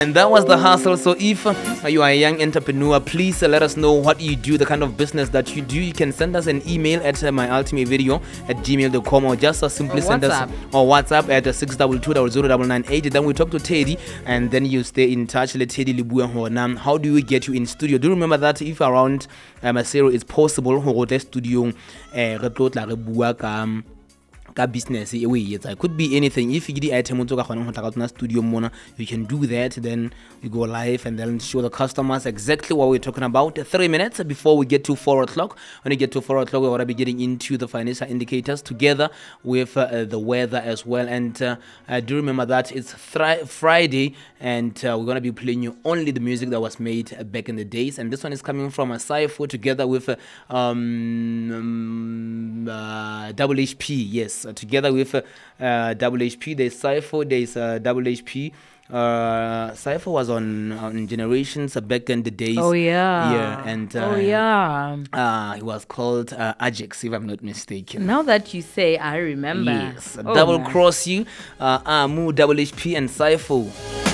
And that was the hustle. So if you are a young entrepreneur, please let us know what you do, the kind of business that you do. You can send us an email at myultimatevideo@gmail.com, or just simply send us or WhatsApp at 622000998. Then we talk to Teddy, and then you stay in touch. Let Teddy Libuya. How do we get you in studio? Do remember that if around Masero, it's possible to go to studio ka business e it could be anything. If you get the item to studio mona, you can do that. Then we go live and then show the customers exactly what we're talking about. 3 minutes before we get to 4 o'clock. When we get to 4 o'clock, we're going to be getting into the financial indicators together with the weather as well. And do remember that it's Friday, and we're going to be playing you only the music that was made back in the days. And this one is coming from a Cypher together with Double HP. Yes. Together with Double HP, there's Cypher, there's Double HP. Cypher was on Generations back in the days. Oh yeah. Yeah, and he was called Ajax, if I'm not mistaken. Now that you say, I remember. Yes, Double Cross You, Double HP and Cypher.